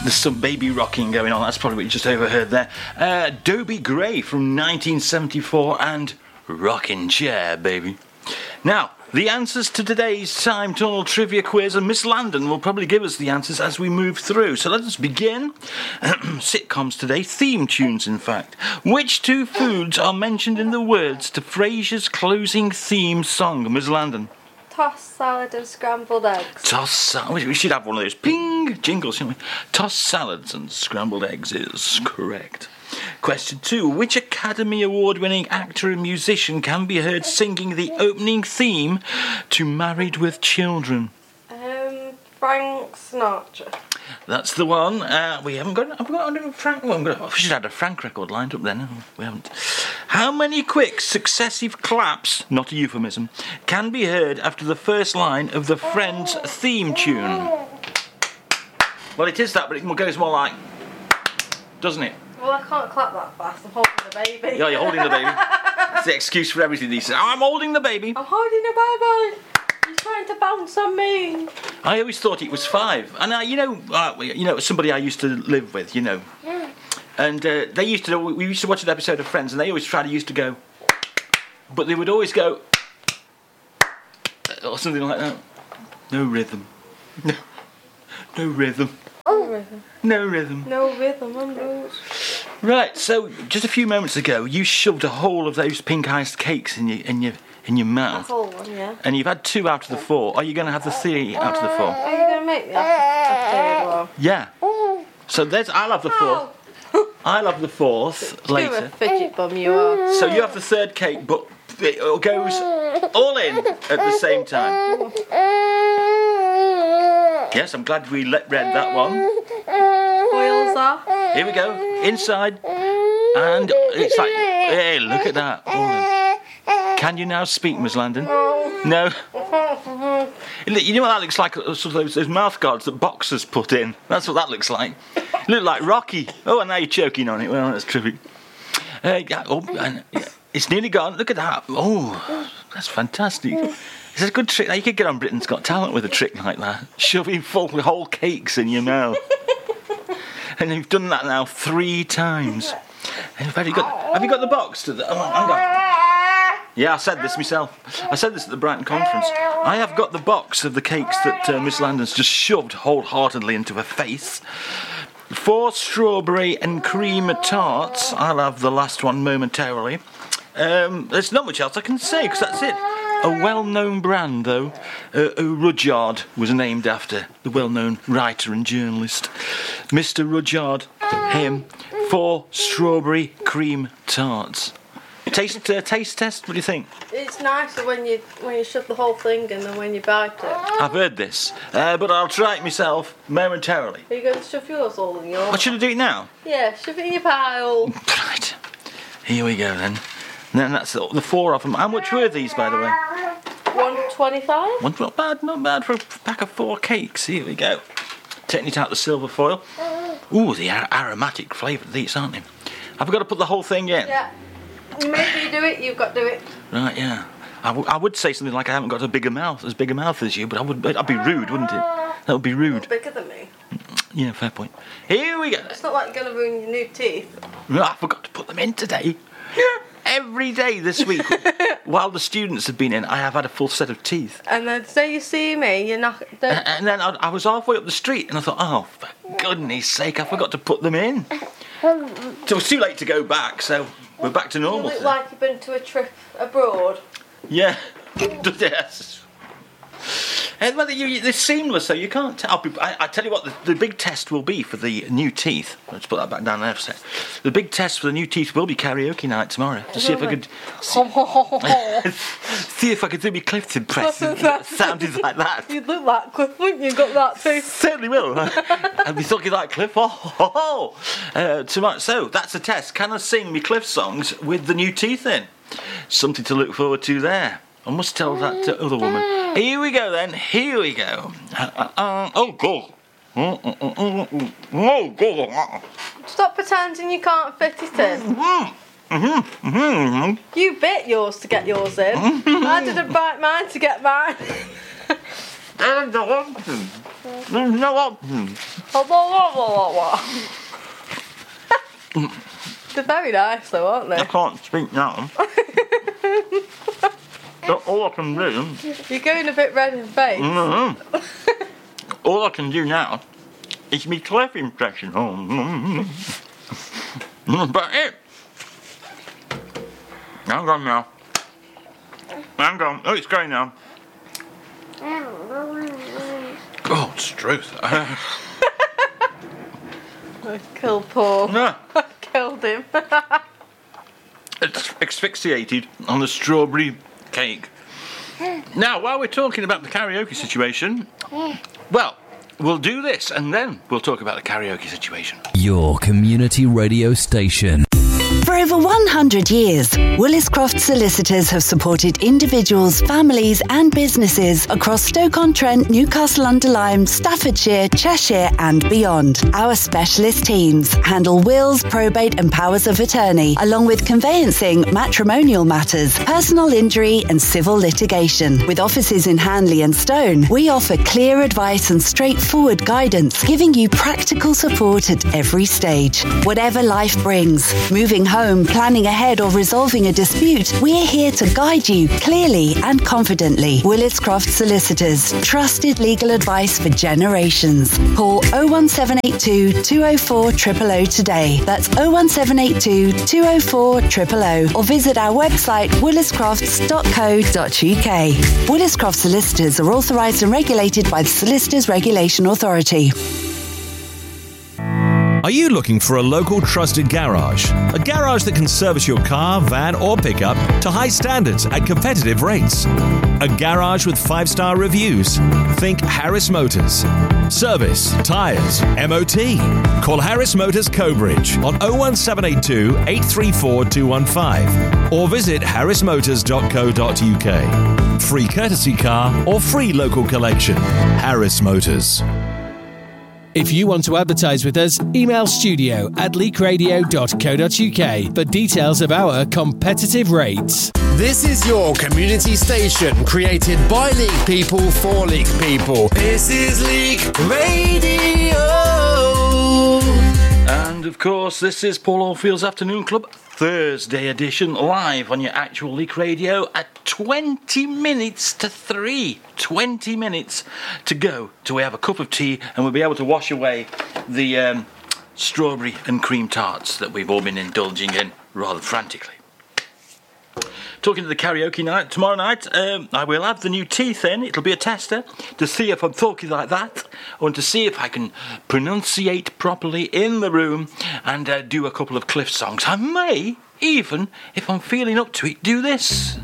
There's some baby rocking going on. That's probably what you just overheard there. Dobie Gray from 1974 and Rockin' Chair, baby. Now, the answers to today's Time Tunnel Trivia Quiz, and Miss Landon will probably give us the answers as we move through. So let us begin. Sitcoms today, theme tunes in fact. Which two foods are mentioned in the words to Frasier's closing theme song, Miss Landon? Tossed salad and scrambled eggs. Tossed salad. We should have one of those ping jingles, shouldn't we? Tossed salads and scrambled eggs is correct. Question 2. Which Academy Award-winning actor and musician can be heard singing the opening theme to Married with Children? Frank Sinatra. That's the one. We haven't got. Have we got a Frank? Well, we should have had a Frank record lined up then. We haven't. How many quick successive claps, not a euphemism, can be heard after the first line of the Friends theme tune? Well, it is that, but it goes more like, doesn't it? Well, I can't clap that fast. I'm holding the baby. Yeah, you're holding the baby. That's the excuse for everything these days. I'm holding the baby. I'm holding the baby. He's trying to bounce on me. I always thought it was 5, and you know, somebody I used to live with, you know, and we used to watch an episode of Friends, and they always used to go, but they would always go, or something like that. No rhythm. No rhythm. No rhythm. No rhythm. No rhythm and blues. Right. So just a few moments ago, you shoved a whole of those pink iced cakes in your mouth. A whole one, yeah. And you've had 2 out of the 4. Are you going to have the 3 out of the 4? Are you going to make me have a third one? Yeah. So I'll have the 4th. I'll have the 4th later. You're a fidget bum, you are. So you have the 3rd cake, but it goes all in at the same time. Yes, I'm glad we read that one. Foils are. Here we go. Inside. And it's like, hey, look at that. All in. Can you now speak, Miss Landon? No. You know what that looks like? Sort of those mouth guards that boxers put in. That's what that looks like. You look like Rocky. Oh, and now you're choking on it. Well, that's terrific. It's nearly gone. Look at that. Oh, that's fantastic. It's a good trick. You could get on Britain's Got Talent with a trick like that. Shoving full whole cakes in your mouth. And you've done that now 3 times. Have you got the box to the... Oh, hang on. Yeah, I said this myself. I said this at the Brighton conference. I have got the box of the cakes that Miss Landon's just shoved wholeheartedly into her face. 4 strawberry and cream tarts. I'll have the last one momentarily. There's not much else I can say, because that's it. A well-known brand, though. Rudyard was named after the well-known writer and journalist. Mr. Rudyard, him. 4 strawberry cream tarts. Taste test, what do you think? It's nicer when you shove the whole thing in than when you bite it. I've heard this, but I'll try it myself momentarily. Are you going to shove yours all in yours? What should I do it now? Yeah, shove it in your pile. Right. Here we go then. And then that's the 4 of them. How much were these, by the way? $1.25. Not bad for a pack of 4 cakes. Here we go. Taking it out the silver foil. Ooh, the aromatic flavour of these, aren't they? Have we got to put the whole thing in? Yeah. Maybe you do it, you've got to do it. Right, yeah. I would say something like I haven't got as big a mouth as you, but I'd be rude, wouldn't it? That would be rude. Bigger than me. Yeah, fair point. Here we go. It's not like you're going to ruin your new teeth. I forgot to put them in today. Every day this week, while the students have been in, I have had a full set of teeth. And then say you see me, you're not... And then I was halfway up the street, and I thought, oh, for goodness sake, I forgot to put them in. So it was too late to go back, so we're back to normal. You look like you've been to a trip abroad. Yeah. Yes. Well, they're seamless, so you can't tell. I tell you what, the big test will be for the new teeth. Let's put that back down there for a sec. The big test for the new teeth will be karaoke night tomorrow. To see if I could... See if I could do my Clifton press. Sounded like that. You'd look like Cliff, wouldn't you? Got that too. Certainly will. I'd be talking like Cliff. Tomorrow. So, that's a test. Can I sing my Cliff songs with the new teeth in? Something to look forward to there. I must tell that other woman. Here we go then. Here we go. Oh, God. Oh, God. Stop pretending you can't fit it in. You bit yours to get yours in. I didn't bite mine to get mine. There's no option. They're very nice though, aren't they? I can't speak now. But all I can do... You're going a bit red in the face. All I can do now is me cleft impression. But it. Hang on now. Hang on. Oh, it's going now. Oh, it's truth. I killed Paul. No. I killed him. It's asphyxiated on the strawberry cake. Now, while we're talking about the karaoke situation, well, we'll do this and then we'll talk about the karaoke situation. Your community radio station. For over 100 years, Willis Croft Solicitors have supported individuals, families and businesses across Stoke-on-Trent, Newcastle-under-Lyme, Staffordshire, Cheshire and beyond. Our specialist teams handle wills, probate and powers of attorney, along with conveyancing, matrimonial matters, personal injury and civil litigation. With offices in Hanley and Stone, we offer clear advice and straightforward guidance, giving you practical support at every stage. Whatever life brings, moving home, planning ahead or resolving a dispute, we're here to guide you clearly and confidently. Willis Croft Solicitors, trusted legal advice for generations. Call 01782 204 000 today. That's 01782 204 000 or visit our website williscrofts.co.uk. Willis Croft Solicitors are authorised and regulated by the Solicitors Regulation Authority. Are you looking for a local trusted garage? A garage that can service your car, van or pickup to high standards at competitive rates. A garage with 5-star reviews. Think Harris Motors. Service, tyres, MOT. Call Harris Motors Cobridge on 01782 834 215 or visit harrismotors.co.uk. Free courtesy car or free local collection. Harris Motors. If you want to advertise with us, email studio@leakradio.co.uk for details of our competitive rates. This is your community station, created by League people for League people. This is League Radio. And of course, this is Paul Oldfield's Afternoon Club Thursday edition, live on your actual League Radio at 20 minutes to 3. 20 minutes to go till we have a cup of tea and we'll be able to wash away the strawberry and cream tarts that we've all been indulging in rather frantically. Talking to the karaoke night, tomorrow night, I will have the new teeth in. It'll be a tester to see if I'm talking like that or to see if I can pronunciate properly in the room and do a couple of Cliff songs. I may even, if I'm feeling up to it, do this.